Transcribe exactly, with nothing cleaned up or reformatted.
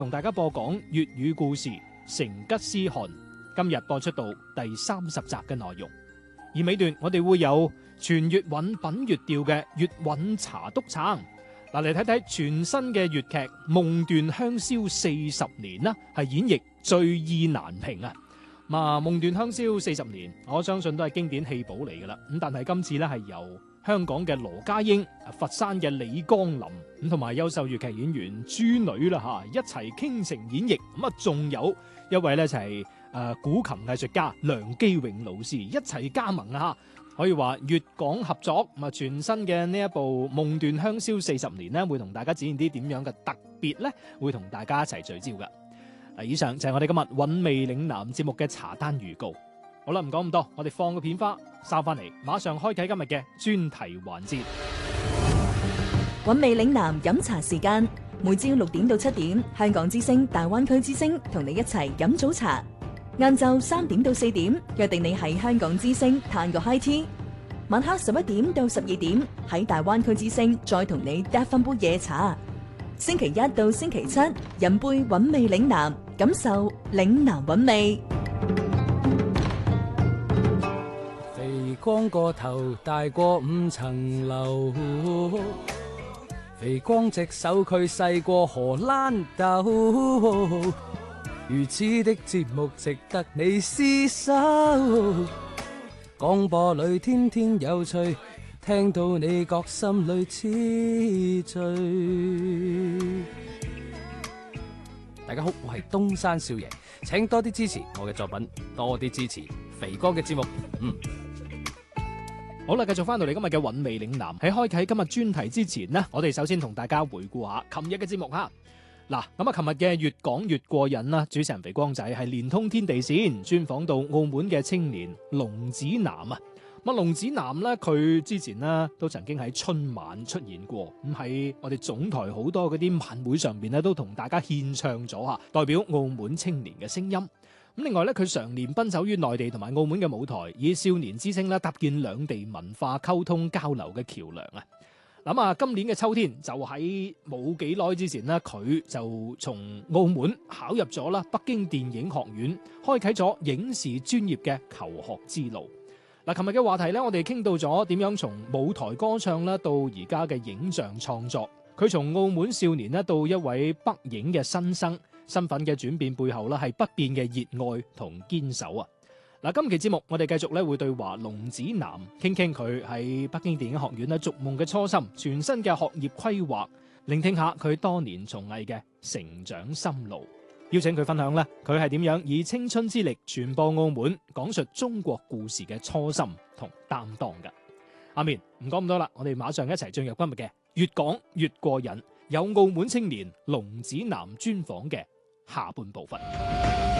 同大家播講粵語故事《成吉思汗》，今日播出到第三十集嘅內容。而尾段我哋會有全粵韻品粵調嘅粵韻茶督撐。嗱，嚟睇睇全新嘅粵劇《夢斷香消四十年》啦，係演繹最意難平啊！嘛，《夢斷香消四十年》，我相信都係經典戲寶嚟噶啦。咁但係今次咧係由香港嘅羅家英、佛山嘅李江林咁同埋優秀粵劇演員朱女啦吓，一齊傾情演繹。咁啊，仲有一位咧就係誒古琴藝術家梁基永老師一齊加盟啊！可以話粵港合作。咁啊，全新嘅呢一部《夢斷香消四十年》咧，會同大家展現啲點樣嘅特別咧，會同大家一齊聚焦噶。嗱，以上就係我哋今日韻味嶺南節目嘅茶單預告。好啦，唔講咁多，我哋放個片花，收翻嚟，馬上開啟今日嘅專題環節。 韻味嶺南飲茶時間，每朝六點到七點，香港之聲、大灣區之聲同你一齊飲早茶。晏晝三點到四點，約定你喺香港之聲嘆個 high tea。晚黑十一點到十二點，喺大灣區之聲再同你嗒翻杯夜茶。星期一到星期七，飲杯韻味嶺南，感受嶺南韻味。 肥光個頭大過五層樓，肥光隻手佢細過荷蘭豆，如此的節目值得你廝守。廣播裏天天有趣，聽到你覺心裏痴醉。大家好，我係東山少爺，請多啲支持我嘅作品，多啲支持肥哥嘅節目。嗯。 好啦，繼續翻到嚟今日嘅韻味嶺南。喺開啟今日專題之前呢，我哋首先同大家回顧下琴日嘅節目哈。嗱，咁啊，琴日嘅越講越過癮啦，主持人肥光仔係連通天地線，專訪到澳門嘅青年龍子南啊。咁啊，龍子南呢，佢之前呢都曾經喺春晚出現過，咁喺我哋總台好多嗰啲晚會上邊呢，都同大家獻唱咗吓，代表澳門青年嘅聲音。咁另外咧，佢常年奔走於內地同埋澳門嘅舞台，以少年之聲咧搭建兩地文化溝通交流嘅橋梁啊！諗啊，今年嘅秋天就喺冇幾耐之前呢，佢就從澳門考入咗啦北京電影學院，開啟咗影視專業嘅求學之路。嗱，琴日嘅話題咧，我哋傾到咗點樣從舞台歌唱啦到而家嘅影像創作，佢從澳門少年咧到一位北影嘅新生。身份嘅轉變背後咧係不變嘅熱愛同堅守啊！嗱，今期節目我哋繼續咧會對話龍子南，傾傾佢喺北京電影學院咧逐夢嘅初心，全新嘅學業規劃，聆聽下佢多年從藝嘅成長心路，邀請佢分享咧佢係點樣以青春之力傳播澳門，講述中國故事嘅初心同擔當嘅。阿面唔講咁多啦，我哋馬上一齊進入今日嘅越講越過癮，有澳門青年龍子南專訪嘅下半部分。